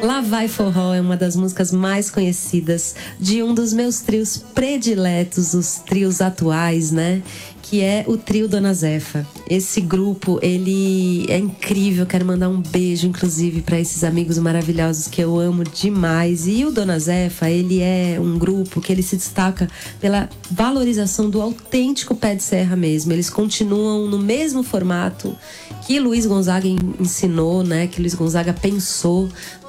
Lá Vai Forró é uma das músicas mais conhecidas de um dos meus trios prediletos, os trios atuais, né? Que é o trio Dona Zefa. Esse grupo, ele é incrível. Quero mandar um beijo, inclusive, para esses amigos maravilhosos que eu amo demais. E o Dona Zefa, ele é um grupo que ele se destaca pela valorização do autêntico pé de serra mesmo. Eles continuam no mesmo formato que Luiz Gonzaga ensinou, né? Que Luiz Gonzaga pensou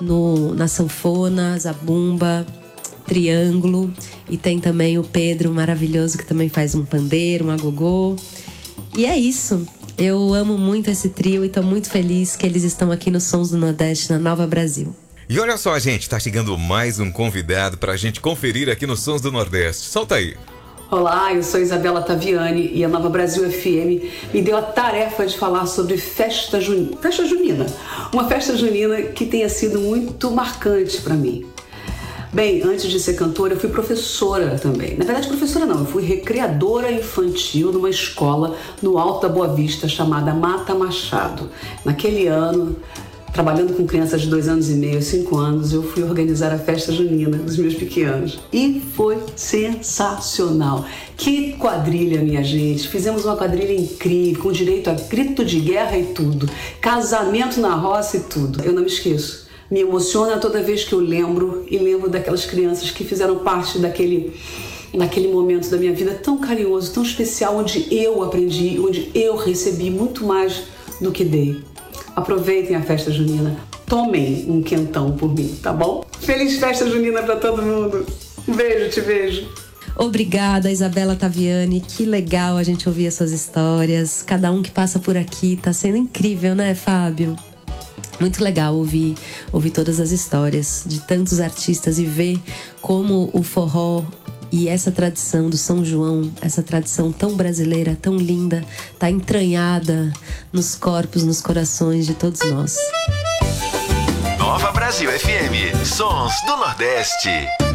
na sanfona, zabumba, triângulo. E tem também o Pedro maravilhoso, que também faz um pandeiro, um agogô. E é isso. Eu amo muito esse trio e tô muito feliz que eles estão aqui no Sons do Nordeste, na Nova Brasil. E olha só, gente, tá chegando mais um convidado pra gente conferir aqui no Sons do Nordeste. Solta aí. Olá, eu sou Isabela Taviani e a Nova Brasil FM me deu a tarefa de falar sobre festa junina. Uma festa junina que tenha sido muito marcante para mim. Bem, antes de ser cantora, eu fui professora também. Na verdade, professora não, eu fui recreadora infantil numa escola no Alto da Boa Vista chamada Mata Machado. Naquele ano, trabalhando com crianças de 2 anos e meio, 5 anos, eu fui organizar a festa junina dos meus pequenos. E foi sensacional. Que quadrilha, minha gente. Fizemos uma quadrilha incrível, com direito a grito de guerra e tudo. Casamento na roça e tudo. Eu não me esqueço. Me emociona toda vez que eu lembro e lembro daquelas crianças que fizeram parte naquele momento da minha vida tão carinhoso, tão especial, onde eu aprendi, onde eu recebi muito mais do que dei. Aproveitem a festa junina. Tomem um quentão por mim, tá bom? Feliz festa junina pra todo mundo. Um beijo, te vejo. Obrigada, Isabela Taviani. Que legal a gente ouvir as suas histórias. Cada um que passa por aqui tá sendo incrível, né, Fábio? Muito legal ouvir todas as histórias de tantos artistas e ver como o forró e essa tradição do São João, essa tradição tão brasileira, tão linda, tá entranhada nos corpos, nos corações de todos nós. Nova Brasil FM, Sons do Nordeste.